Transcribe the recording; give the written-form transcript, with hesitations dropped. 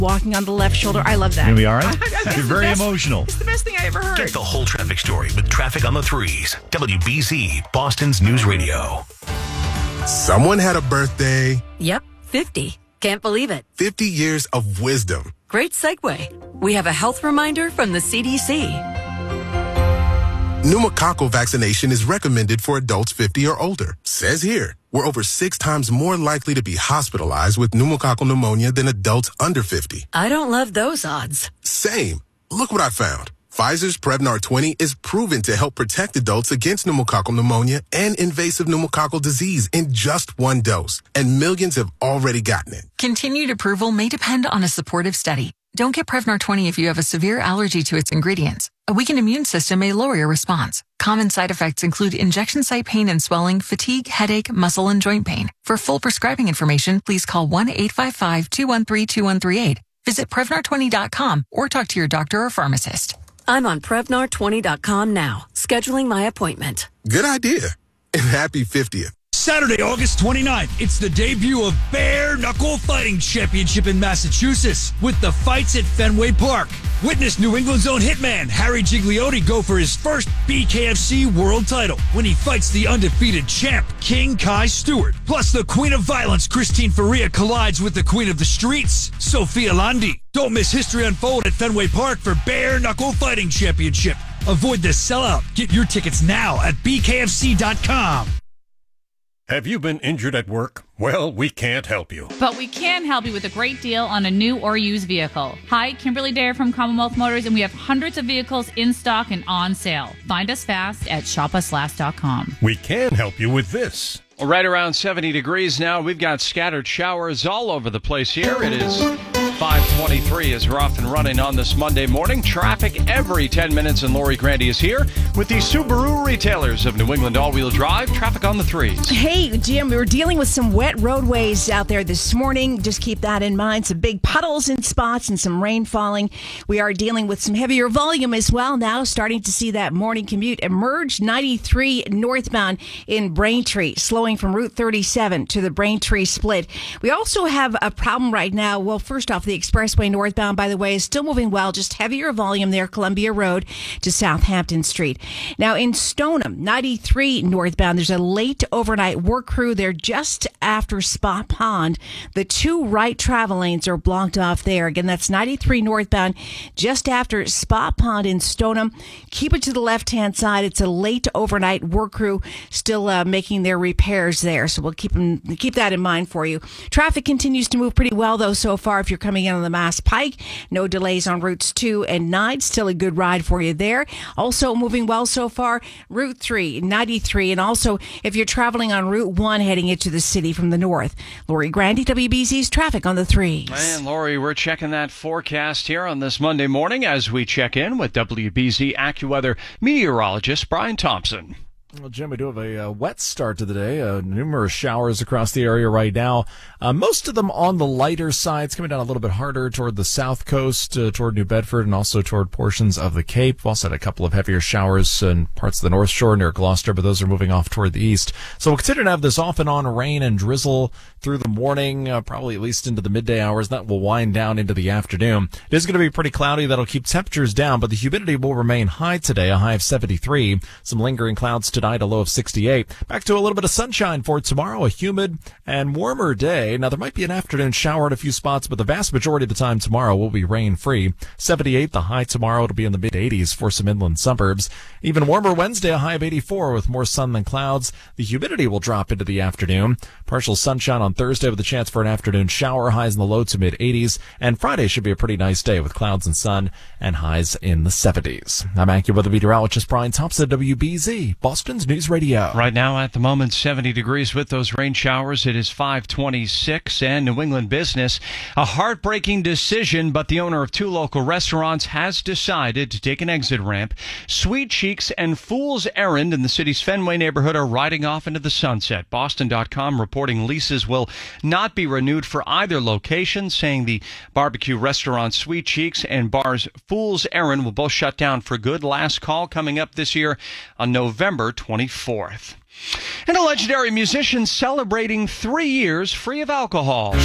walking on the left shoulder. I love that. You'll be all right? You're very emotional. It's the best thing I ever heard. Get the whole traffic story with Traffic on the Threes. WBZ, Boston's News Radio. Someone had a birthday. Yep, 50. Can't believe it. 50 years of wisdom. Great segue. We have a health reminder from the CDC. Pneumococcal vaccination is recommended for adults 50 or older. Says here, we're over 6 times more likely to be hospitalized with pneumococcal pneumonia than adults under 50. I don't love those odds. Same. Look what I found. Pfizer's Prevnar 20 is proven to help protect adults against pneumococcal pneumonia and invasive pneumococcal disease in just 1 dose. And millions have already gotten it. Continued approval may depend on a supportive study. Don't get Prevnar 20 if you have a severe allergy to its ingredients. A weakened immune system may lower your response. Common side effects include injection site pain and swelling, fatigue, headache, muscle, and joint pain. For full prescribing information, please call 1-855-213-2138. Visit Prevnar20.com or talk to your doctor or pharmacist. I'm on Prevnar20.com now, scheduling my appointment. Good idea. And happy 50th. Saturday, August 29th, it's the debut of Bare Knuckle Fighting Championship in Massachusetts with the fights at Fenway Park. Witness New England's own hitman, Harry Gigliotti, go for his first BKFC world title when he fights the undefeated champ, King Kai Stewart. Plus, the Queen of Violence, Christine Faria, collides with the Queen of the Streets, Sophia Landi. Don't miss history unfold at Fenway Park for Bare Knuckle Fighting Championship. Avoid the sellout. Get your tickets now at bkfc.com. Have you been injured at work? Well, we can't help you. But we can help you with a great deal on a new or used vehicle. Hi, Kimberly Dare from Commonwealth Motors, and we have hundreds of vehicles in stock and on sale. Find us fast at shopuslast.com. We can help you with this. Right around 70 degrees now. We've got scattered showers all over the place here. It is 5:23 as we're off and running on this Monday morning. Traffic every 10 minutes, and Lori Grandy is here with the Subaru retailers of New England all-wheel drive. Traffic on the Threes. Hey, Jim, we were dealing with some wet roadways out there this morning. Just keep that in mind. Some big puddles in spots and some rain falling. We are dealing with some heavier volume as well now, starting to see that morning commute emerge. 93 northbound in Braintree, slowing from Route 37 to the Braintree split. We also have a problem right now. Well, first off, the expressway northbound, by the way, is still moving well, just heavier volume there, Columbia Road to Southampton Street. Now in Stoneham, 93 northbound, there's a late overnight work crew there just after Spa Pond. The 2 right travel lanes are blocked off there. Again, that's 93 northbound, just after Spa Pond in Stoneham. Keep it to the left-hand side. It's a late overnight work crew still making their repairs there, so we'll keep that in mind for you. Traffic continues to move pretty well, though, so far if you're coming in on the Mass Pike. No delays on routes 2 and 9. Still a good ride for you there. Also moving well so far, Route 3, 93, and also if you're traveling on Route 1 heading into the city from the north. Lori Grandy, WBZ's Traffic on the Threes. And Lori, we're checking that forecast here on this Monday morning as we check in with WBZ AccuWeather meteorologist Brian Thompson. Well, Jim, we do have a wet start to the day. Numerous showers across the area right now. Most of them on the lighter side. It's coming down a little bit harder toward the south coast, toward New Bedford, and also toward portions of the Cape. We've also had a couple of heavier showers in parts of the North Shore near Gloucester, but those are moving off toward the east. So we'll continue to have this off and on rain and drizzle through the morning, probably at least into the midday hours. That will wind down into the afternoon. It is going to be pretty cloudy. That'll keep temperatures down, but the humidity will remain high today, a high of 73. Some lingering clouds tonight, a low of 68. Back to a little bit of sunshine for tomorrow, a humid and warmer day. Now, there might be an afternoon shower at a few spots, but the vast majority of the time tomorrow will be rain-free. 78, the high tomorrow. It'll be in the mid-80s for some inland suburbs. Even warmer Wednesday, a high of 84 with more sun than clouds. The humidity will drop into the afternoon. Partial sunshine on Thursday with a chance for an afternoon shower, highs in the low to mid-80s. And Friday should be a pretty nice day with clouds and sun and highs in the 70s. I'm AccuWeather meteorologist Brian Thompson, WBZ, Boston's News Radio. Right now, at the moment, 70 degrees with those rain showers. It is 5:26, and New England business. A heartbreaking decision, but the owner of 2 local restaurants has decided to take an exit ramp. Sweet Cheeks and Fool's Errand in the city's Fenway neighborhood are riding off into the sunset. Boston.com reporting leases will not be renewed for either location, saying the barbecue restaurant Sweet Cheeks and bars Fool's Errand will both shut down for good. Last call coming up this year on November 24th. And a legendary musician celebrating 3 years free of alcohol.